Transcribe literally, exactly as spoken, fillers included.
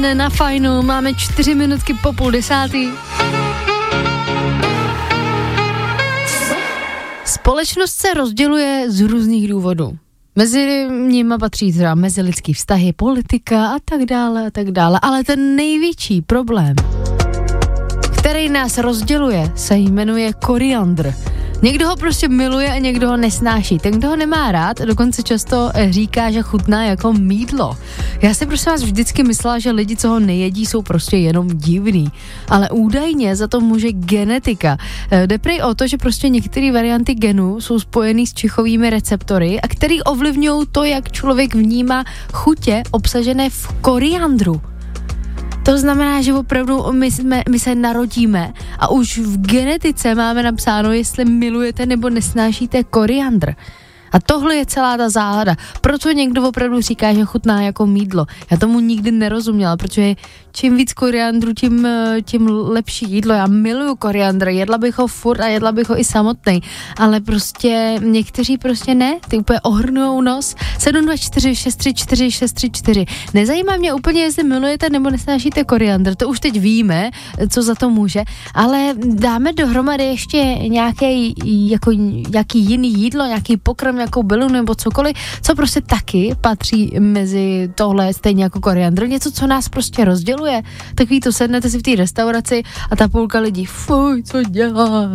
den na Fajnu, máme čtyři minutky po půl desátý. Společnost se rozděluje z různých důvodů. Mezi nimi patří třeba mezilidský vztahy, politika a tak dále a tak dále. Ale ten největší problém, který nás rozděluje, se jmenuje koriandr. Někdo ho prostě miluje a někdo ho nesnáší. Ten, kdo ho nemá rád, dokonce často říká, že chutná jako mýdlo. Já si prostě vás vždycky myslela, že lidi, co ho nejedí, jsou prostě jenom divný. Ale údajně za to může genetika. Jde prej o to, že prostě některé varianty genů jsou spojený s čichovými receptory a který ovlivňují to, jak člověk vnímá chutě obsažené v koriandru. To znamená, že opravdu my, jsme, my se narodíme a už v genetice máme napsáno, jestli milujete nebo nesnášíte koriandr. A tohle je celá ta záhada. Proto někdo opravdu říká, že chutná jako mýdlo. Já tomu nikdy nerozuměla, protože čím víc koriandru, tím, tím lepší jídlo. Já miluju koriandr, jedla bych ho furt a jedla bych ho i samotnej. Ale prostě někteří prostě ne, ty úplně ohrnujou nos. sedm dva čtyři šest tři čtyři šest tři čtyři. Nezajímá mě úplně, jestli milujete nebo nesnášíte koriandr. To už teď víme, co za to může. Ale dáme dohromady ještě nějaký, jako, nějaký jiný jídlo, nějaký pokrm, nějakou bylu nebo cokoliv, co prostě taky patří mezi tohle, stejně jako koriandr, něco, co nás prostě rozděluje. Takový to sednete si v té restauraci a ta půlka lidí, fuj, co dělá?